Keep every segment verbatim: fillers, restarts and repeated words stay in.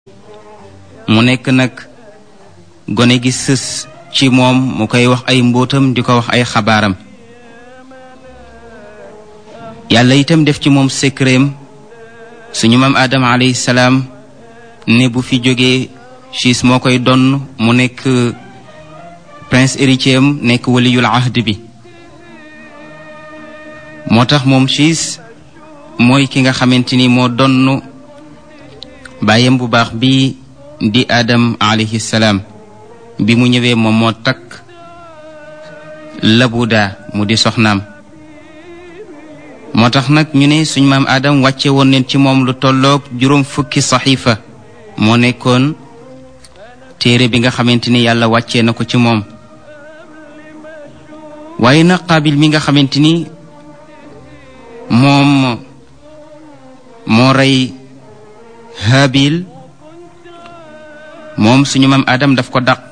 mu nekk nag gone gi sës ci moom mu koy wax ay mbóotam di ko wax ay xabaaram. yàlla itam def ci moom secretam suñu maam Adama alayhi salaam ne bu fi jógee Chiis moo koy donn mu nekk prince héritier am nekk waliyul ahd bi. moo tax moom Chiis mooy ki nga xamante ni moo donn bàyyam bu baax bi di Adam alayhi salaam. bi mu ñëwee moom moo takk Labuda mu di soxnaam. moo tax nag ñu ne suñ maam Adam wàcce woon neen ci moom lu tolloog juróom fukki saxiifa moo nekkoon téere bi nga xamante ni yàlla wàccee na ko ci moom. waaye nag Qaabil mi nga xamante ni moom moo rey Haabil moom suñu maam Adam daf ko dàq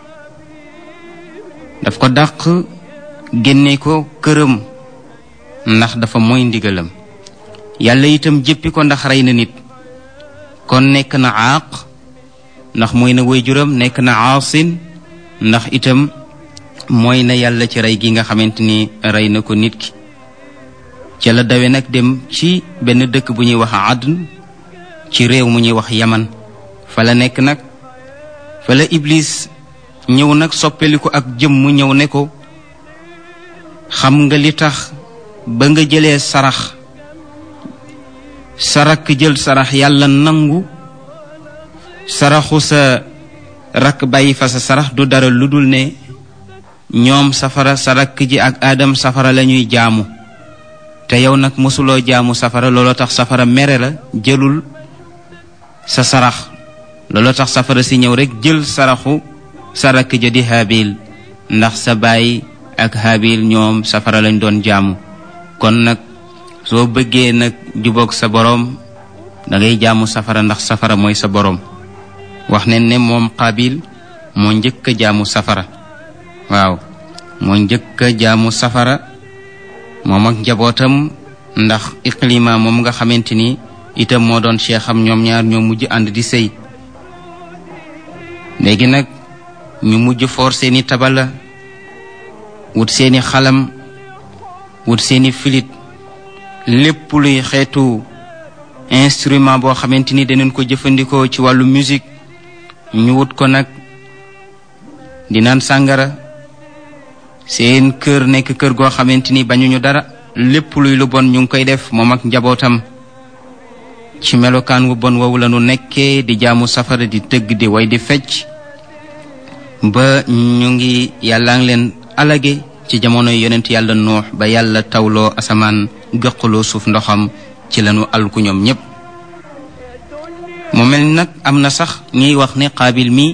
daf ko dàq génne ko këram ndax dafa mooy ndigalam. yàlla itam jéppi ko ndax rey na nit kon nekk na aaq ndax mooy na waajuram, nekk na aasin ndax itam mooy na yàlla ci rey gi nga xamante ni rey na ko nit ki. ca la dawe nag dem ci benn dëkk bu ñuy wax Adn ci réew mu ñuy wax Yaman. fa la nekk nag fa la Iblis ñëw nag soppeliku ak jëm mu ñëw ne ko xam nga li tax ba nga jëlee sarax sa rakk jël sarax yàlla nangu saraxu sa rakk bàyyi fa sa sarax du dara lu dul ne ñoom safara sa rakk ji ak Adam safara la ñuy jaamu te yow nag mosuloo jaamu safara looloo tax safara mere la jëlul sa sarax looloo tax safara si ñëw rek jël saraxu sa rakk ja di Haabil ndax sa baay ak Haabil ñoom safara lañ doon jaamu. kon nag soo bëggee nag jubóog sa boroom dangay jaamu safara ndax safara mooy sa boroom. wax ne ne moom Qaabil moo njëkk a jaamu safara waaw moo njëkk a jaamu safara moom ak njabootam ndax Iqlima moom nga xamante ni itam moo doon cheikh am ñoom ñaar ñoo mujj ànd di sëy. léegi nag ñu mujj foor seeni tabala wut seeni xalam wut seeni filit lépp luy xeetu instrument boo xamante ni danañ ko jëfandikoo ci wàllu musique ñu wut ko nag di naan sàngara. seen kër nekk kër goo xamante ni bañuñu dara lépp luy lu bon ñu ngi koy def moom ak njabootam. ci melokaan wu bon woowu la nu nekkee di jaamu safara di tëgg di way di fecc ba ñu ngi yàlla ngi leen alage ci jamono yonent yàlla Nuux ba yàlla tawloo asamaan gëqaloo suuf ndoxam ci lañu alku ñoom ñépp. mu mel ni nag am na sax ñuy wax ne Qaabil mi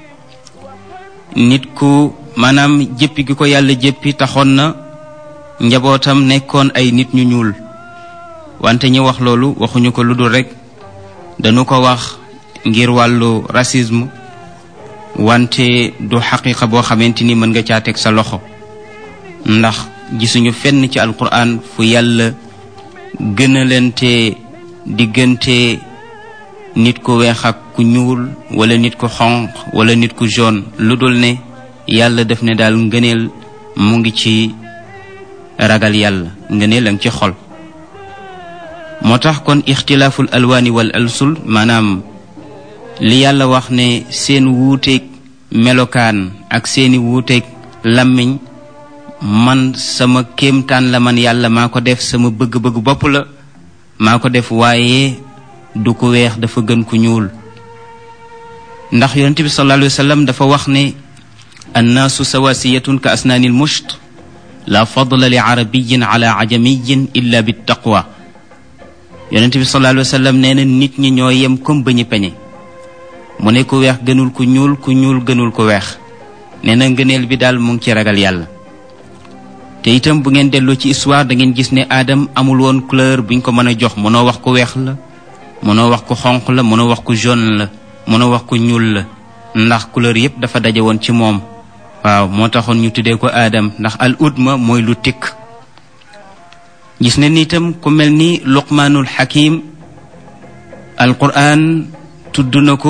nit ku maanaam jéppi gi ko yàlla jéppi taxoon na njabootam nekkoon ay nit ñu ñuul. wante ñi wax loolu waxuñu ko lu dul rekk dañu ko wax ngir wàllu racisme wante du xaqiiqa boo xamante ni mën nga caa teg sa loxo ndax gisuñu fenn ci alquran fu yàlla gënalante diggante nit ku weex ak ku ñuul wala nit ku xonq wala nit ku jaune lu dul ne yàlla def ne daal ngëneel mu ngi ci ragal yàlla ngëneel a ngi ci xol. moo tax kon ixtilaaful alwaani wal alsul maanaam li yàlla wax ne seen wuuteeg melokaan ak seeni wuuteeg làmmiñ man sama kéemtaan la man yàlla maa ko def sama bëgg-bëgg bopp la maa ko def waaye du ko weex dafa gën ku ñuul. ndax yonent bi sallallahu alayhi wa sallam dafa wax ne annaasu sawaasiyatun ka asnaanil musht la fadla li arabiyin ala ajamiyin illa bit taqwa. yonent bi sallallahu alayhi wa sallam nee na nit ñi ñoo yem comme ba ñu peñe mu ne ku weex gënul ku ñuul ku ñuul gënul ku weex nee na ngëneel bi daal mu ngi ci ragal yàlla. te itam bu ngeen delloo ci histoire da ngeen gis ne Adam amul woon couleur buñ ko mën a jox mënoo wax ku weex la mënoo wax ku xonq la mënoo wax ku jaune la mënoo wax ku ñuul la ndax couleur yépp dafa daje woon ci moom. waaw moo taxoon ñu tuddee ko Adam ndax al udma mooy lu tikk. gis ne ni itam ku mel ni luqmaanul xakim alquran tudd na ko